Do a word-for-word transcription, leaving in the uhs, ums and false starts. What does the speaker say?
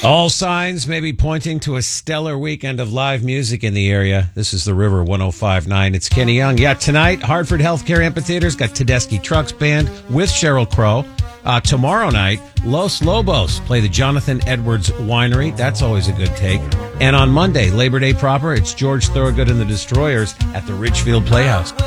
All signs may be pointing to a stellar weekend of live music in the area. This is the River one oh five point nine. It's Kenny Young. Yeah, tonight, Hartford Healthcare Amphitheater's got Tedeschi Trucks Band with Sheryl Crow. Uh, tomorrow night, Los Lobos play the Jonathan Edwards Winery. That's always a good take. And on Monday, Labor Day proper, it's George Thorogood and the Destroyers at the Richfield Playhouse.